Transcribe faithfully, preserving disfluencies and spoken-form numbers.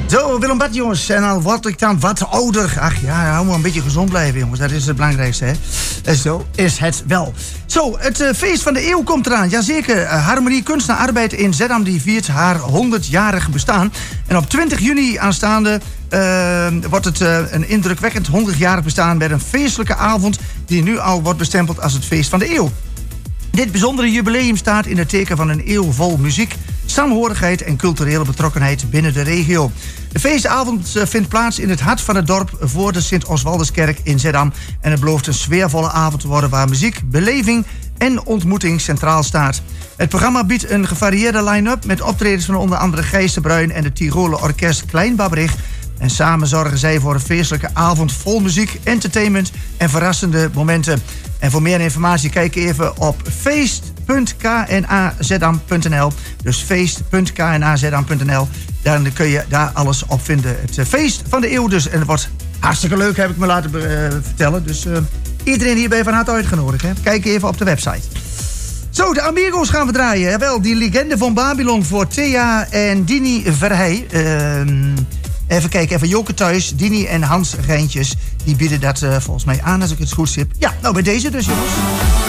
Zo, Willem Bad, jongens. En dan word ik dan wat ouder. Ach ja, hou maar een beetje gezond blijven, jongens. Dat is het belangrijkste, hè. En zo is het wel. Zo, het uh, feest van de eeuw komt eraan. Jazeker, uh, Harmonie Kunst en Arbeid in Zeddam die viert haar honderdjarig bestaan. En op twintig juni aanstaande uh, wordt het uh, een indrukwekkend honderdjarig bestaan met een feestelijke avond die nu al wordt bestempeld als het feest van de eeuw. Dit bijzondere jubileum staat in het teken van een eeuw vol muziek, saamhorigheid en culturele betrokkenheid binnen de regio. De feestavond vindt plaats in het hart van het dorp voor de Sint-Oswalduskerk in Zeddam. En het belooft een sfeervolle avond te worden waar muziek, beleving en ontmoeting centraal staat. Het programma biedt een gevarieerde line-up met optredens van onder andere Gijs de Bruin en het Tiroler Orkest Klein Babberich. En samen zorgen zij voor een feestelijke avond vol muziek, entertainment en verrassende momenten. En voor meer informatie kijk even op feest punt k n a zeddam punt n l. Dus feest punt k n a zeddam punt n l. Dan kun je daar alles op vinden. Het feest van de eeuw dus. En het wordt hartstikke leuk, heb ik me laten uh, vertellen. Dus uh, iedereen hierbij van harte uitgenodigd. Hè? Kijk even op de website. Zo, de Amigos gaan we draaien. Jawel, die legende van Babylon voor Thea en Dini Verheij. Uh, even kijken, even Joke thuis. Dini en Hans Rijntjes. Die bieden dat uh, volgens mij aan als ik het goed heb. Ja, nou bij deze dus, jongens.